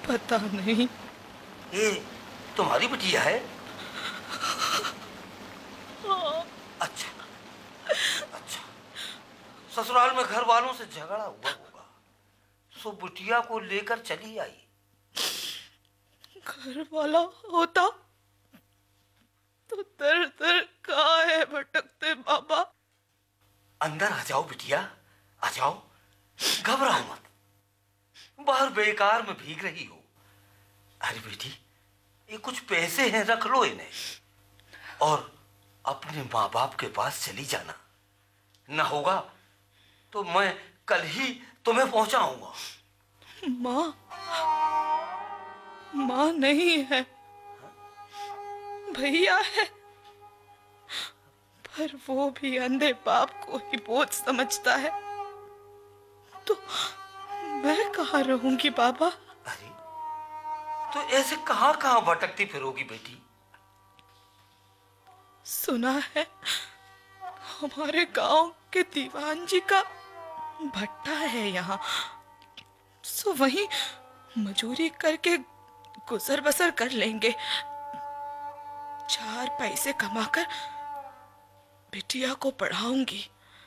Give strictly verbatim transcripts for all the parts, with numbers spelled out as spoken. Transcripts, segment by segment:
पता नहीं। ये तुम्हारी बिटिया है? हाँ। अच्छा अच्छा, ससुराल में घर वालों से झगड़ा हुआ होगा, सो बिटिया को लेकर चली आई। घर वाला होता तो दर दर काहे भटकते बाबा। अंदर आ जाओ बिटिया, आ जाओ, घबराओ मत, बाहर बेकार में भीग रही हो। अरे बेटी, ये कुछ पैसे हैं, रख लो इन्हें और अपने माँ बाप के पास चली जाना। ना होगा तो मैं कल ही तुम्हें पहुंचाऊंगा। माँ माँ नहीं है, भैया है, पर वो भी अंधे बाप को ही बोझ समझता है। तो मैं कहाँ रहूंगी बाबा? अरे तो ऐसे कहां कहां भटकती फिरोगी बेटी? सुना है हमारे गांव के दीवान जी का भट्टा है यहाँ, सो वहीं मजूरी करके गुजर बसर कर लेंगे। चार पैसे कमाकर बिटिया को पढ़ाऊंगी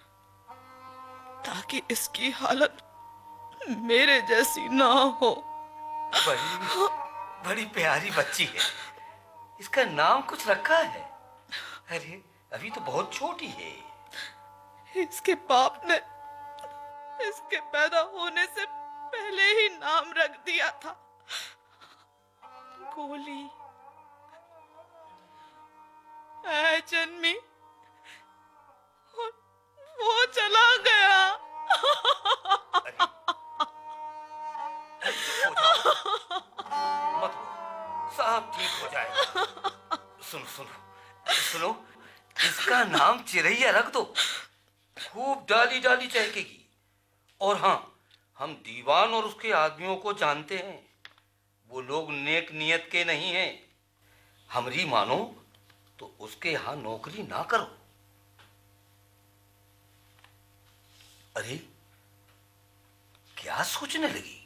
ताकि इसकी हालत मेरे जैसी ना हो। बड़ी बड़ी प्यारी बच्ची है, इसका नाम कुछ रखा है? अरे अभी तो बहुत छोटी है। इसके बाप ने इसके पैदा होने से पहले ही नाम रख दिया था, गोली। ऐ जन्मी और वो चला गया। अरे, हो जाओ, मत रो, सब ठीक हो जाएगा। सुनो सुनो सुनो, इसका नाम चिरैया रख दो, खूब डाली डाली चहकेगी। और हाँ, हम दीवान और उसके आदमियों को जानते हैं, वो लोग नेक नियत के नहीं हैं। हमरी मानो तो उसके यहां नौकरी ना करो। अरे क्या सोचने लगी?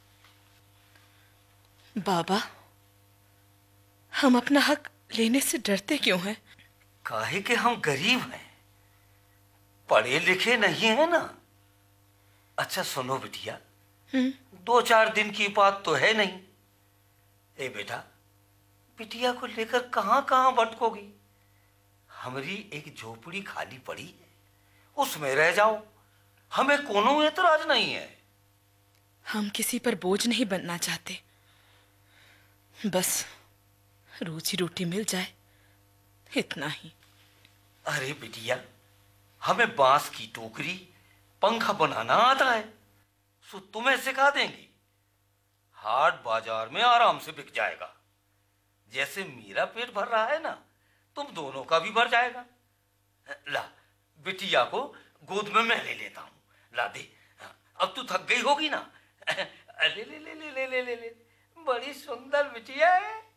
बाबा, हम अपना हक लेने से डरते क्यों हैं? काहे कि हम गरीब हैं, पढ़े लिखे नहीं है ना। अच्छा सुनो बिटिया, दो चार दिन की बात तो है नहीं। ए बेटा, बिटिया को लेकर कहां कहां भटकोगी? हमारी एक झोपड़ी खाली पड़ी है, उसमें रह जाओ, हमें कोनो एतराज नहीं है। हम किसी पर बोझ नहीं बनना चाहते, बस रोजी रोटी मिल जाए, इतना ही। अरे बिटिया, हमें बांस की टोकरी पंखा बनाना आता है, सो तुम्हें सिखा देंगी। हाट बाजार में आराम से बिक जाएगा। जैसे मेरा पेट भर रहा है ना, तुम दोनों का भी भर जाएगा। ला, बिटिया को गोद में मैं ले लेता हूं। ला दे, अब तू थक गई होगी ना। ले ले ले ले ले ले ले, बड़ी सुंदर बिटिया है।